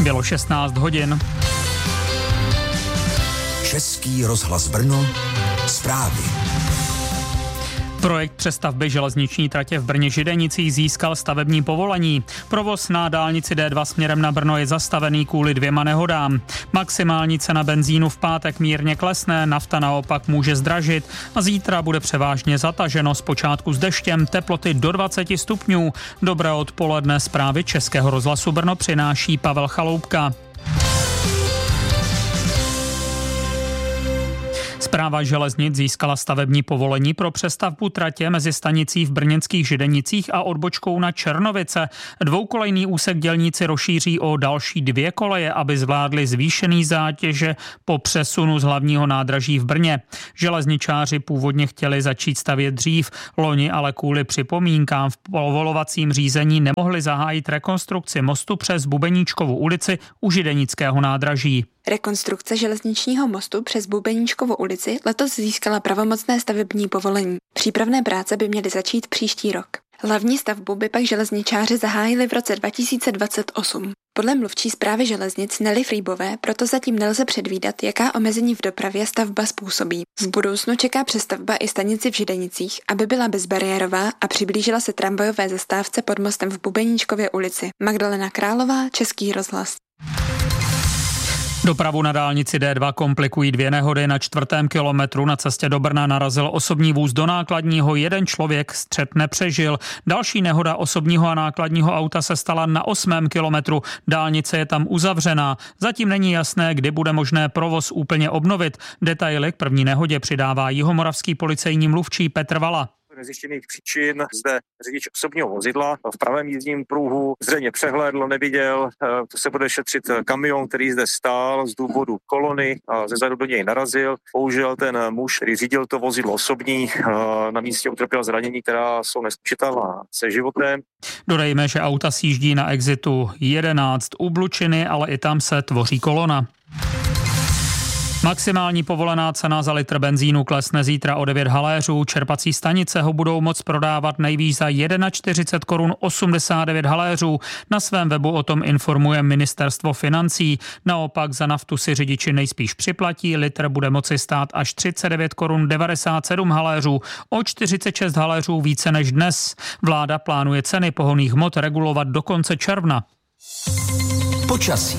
Bylo 16 hodin. Český rozhlas Brno, zprávy. Projekt přestavby železniční tratě v Brně-Židenicích získal stavební povolení. Provoz na dálnici D2 směrem na Brno je zastavený kvůli 2 nehodám. Maximální cena benzínu v pátek mírně klesne, nafta naopak může zdražit a zítra bude převážně zataženo, zpočátku s deštěm, teploty do 20 stupňů. Dobré odpoledne, zprávy Českého rozhlasu Brno přináší Pavel Chaloupka. Správa železnic získala stavební povolení pro přestavbu tratě mezi stanicí v brněnských Židenicích a odbočkou na Černovice. Dvoukolejný úsek dělníci rozšíří o další 2 koleje, aby zvládli zvýšený zátěže po přesunu z hlavního nádraží v Brně. Železničáři původně chtěli začít stavět dřív, loni ale kvůli připomínkám v povolovacím řízení nemohli zahájit rekonstrukci mostu přes Bubeníčkovu ulici u Židenického nádraží. Rekonstrukce železničního mostu přes Bubeníčkovu ulici letos získala pravomocné stavební povolení. Přípravné práce by měly začít příští rok. Hlavní stavbu by pak železničáři zahájili v roce 2028. Podle mluvčí správy železnic Nelly Frýbové proto zatím nelze předvídat, jaká omezení v dopravě stavba způsobí. V budoucnu čeká přestavba i stanici v Židenicích, aby byla bezbariérová a přiblížila se tramvajové zastávce pod mostem v Bubeníčkově ulici. Magdalena Králová, Český rozhlas. Dopravu na dálnici D2 komplikují 2 nehody. Na 4. kilometru na cestě do Brna narazil osobní vůz do nákladního, 1 člověk střet nepřežil. Další nehoda osobního a nákladního auta se stala na 8. kilometru. Dálnice je tam uzavřená. Zatím není jasné, kdy bude možné provoz úplně obnovit. Detaily k první nehodě přidává jihomoravský policejní mluvčí Petr Vala. Nezjištěných příčin zde řidič osobního vozidla v pravém jízdním pruhu zřejmě přehlédl, neviděl, to se bude šetřit kamion, který zde stál z důvodu kolony a zezadu do něj narazil. Bohužel ten muž, který řídil to vozidlo osobní, na místě utrpěl zranění, která jsou neslučitelná se životem. Dodejme, že auta sjíždí na exitu 11 u Blučiny, ale i tam se tvoří kolona. Maximální povolená cena za litr benzínu klesne zítra o 9 haléřů. Čerpací stanice ho budou moct prodávat nejvýš za 41 korun 89 haléřů. Na svém webu o tom informuje Ministerstvo financí. Naopak za naftu si řidiči nejspíš připlatí. Litr bude moci stát až 39 korun 97 haléřů. O 46 haléřů více než dnes. Vláda plánuje ceny pohonných hmot regulovat do konce června. Počasí.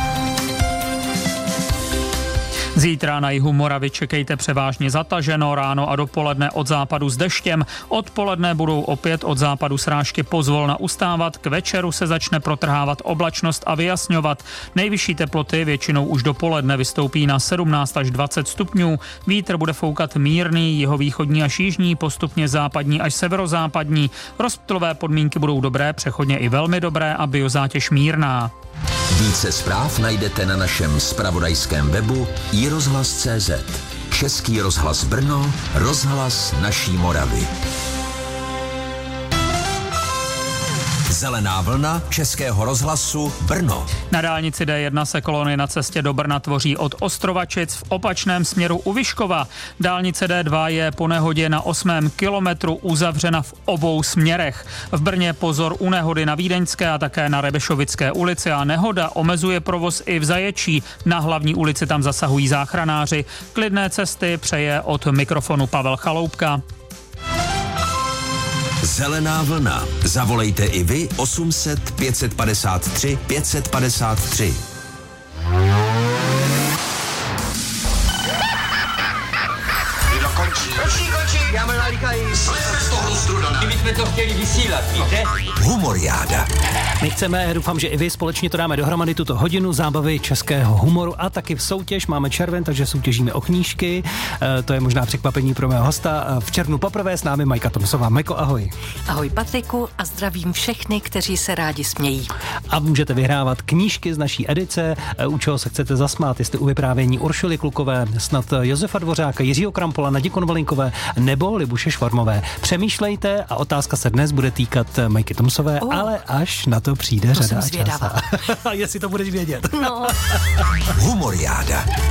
Zítra na jihu Moravy čekejte převážně zataženo, ráno a dopoledne od západu s deštěm. Odpoledne budou opět od západu srážky pozvolna ustávat, k večeru se začne protrhávat oblačnost a vyjasňovat. Nejvyšší teploty většinou už dopoledne vystoupí na 17 až 20 stupňů. Vítr bude foukat mírný, jihovýchodní až jižní, postupně západní až severozápadní. Rozptylové podmínky budou dobré, přechodně i velmi dobré a biozátěž mírná. Více zpráv najdete na našem zpravodajském webu iRozhlas.cz. Český rozhlas Brno, rozhlas naší Moravy. Zelená vlna Českého rozhlasu Brno. Na dálnici D1 se kolony na cestě do Brna tvoří od Ostrovačic v opačném směru u Vyškova. Dálnice D2 je po nehodě na 8. kilometru uzavřena v obou směrech. V Brně pozor u nehody na Vídeňské a také na Rebešovické ulici a nehoda omezuje provoz i v Zaječí. Na hlavní ulici tam zasahují záchranáři. Klidné cesty přeje od mikrofonu Pavel Chaloupka. Zelená vlna. Zavolejte i vy 800 553 553. Kdybychom to chtěli vysílat, víte? Humoriáda. My chceme, doufám, že i vy společně to dáme dohromady tuto hodinu zábavy českého humoru a taky v soutěž. Máme červen, takže soutěžíme o knížky. To je možná překvapení pro mého hosta. V červnu poprvé s námi Majka Tomsová. Majko, ahoj. Ahoj Patriku a zdravím všechny, kteří se rádi smějí. A můžete vyhrávat knížky z naší edice, u čeho se chcete zasmát, jestli u vyprávění Uršuly Klukové, snad Josefa Dvořáka, Jiřího Krampola, Nadi Konvalinkové nebo Libuše Švormové. Přemýšlejte a otázka se dnes bude týkat Majky Tomsové, ale až na to přijde řada. Jsem zvědavá. Jestli to budeš vědět. No. Humoriáda.